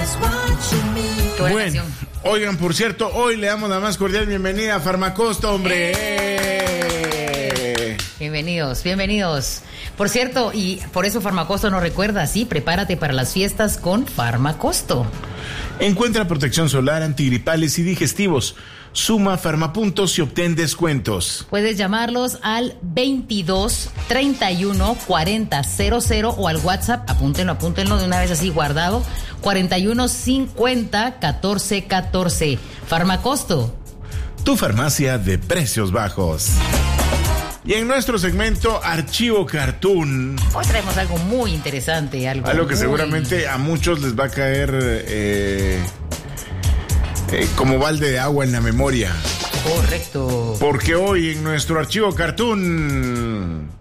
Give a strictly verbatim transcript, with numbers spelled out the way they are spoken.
Bueno, oigan, por cierto, hoy le damos la más cordial bienvenida a Farmacosto, hombre. ¡Eh! Bienvenidos, bienvenidos. Por cierto, y por eso Farmacosto nos recuerda, sí, prepárate para las fiestas con Farmacosto. Encuentra protección solar, antigripales y digestivos. Suma Farmapuntos y obtén descuentos. Puedes llamarlos al veintidós, treinta y uno, cuarenta, cero cero o al WhatsApp, apúntenlo, apúntenlo de una vez así guardado, cuarenta y uno, cincuenta, catorce, catorce. Farmacosto. Tu farmacia de precios bajos. Y en nuestro segmento Archivo Cartoon, hoy traemos algo muy interesante. Algo, algo que muy... seguramente a muchos les va a caer eh, eh, como balde de agua en la memoria. Correcto. Porque hoy en nuestro Archivo Cartoon...